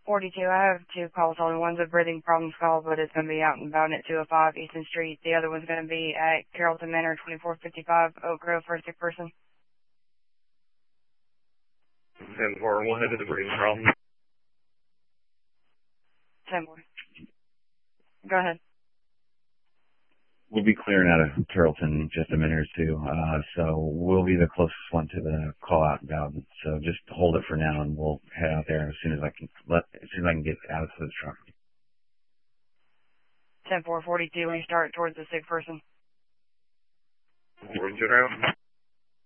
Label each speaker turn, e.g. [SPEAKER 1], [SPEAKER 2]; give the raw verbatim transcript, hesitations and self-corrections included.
[SPEAKER 1] forty-two, I have two calls on. One's a breathing problems call, but it's going to be out and about at two oh five Easton Street. The other one's going to be at Carrollton Manor, twenty-four fifty-five Oak Grove for a sick person.
[SPEAKER 2] ten four, one headed to breathing problem.
[SPEAKER 1] ten four. Go ahead.
[SPEAKER 3] We'll be clearing out of Carrollton in just a minute or two, uh, so we'll be the closest one to the call out about. So just hold it for now, and we'll head out there as soon as I can. Let as soon as I can get out of the truck.
[SPEAKER 1] ten four forty-two, we start towards the sick person.
[SPEAKER 2] forty-two now.